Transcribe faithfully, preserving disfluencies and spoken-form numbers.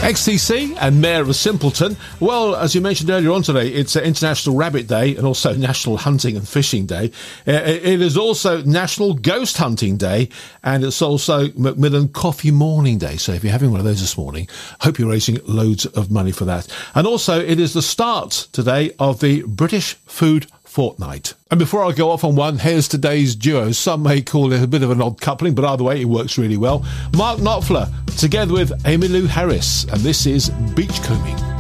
X T C and Mayor of Simpleton. Well, as you mentioned earlier on today, it's International Rabbit Day and also National Hunting and Fishing Day. It is also National Ghost Hunting Day, and it's also Macmillan Coffee Morning Day. So if you're having one of those this morning, hope you're raising loads of money for that. And also, it is the start today of the British Food Fortnight. And before I go off on one, here's today's duo. Some may call it a bit of an odd coupling, but either way, it works really well. Mark Knopfler, together with Emmylou Harris, and this is Beachcombing.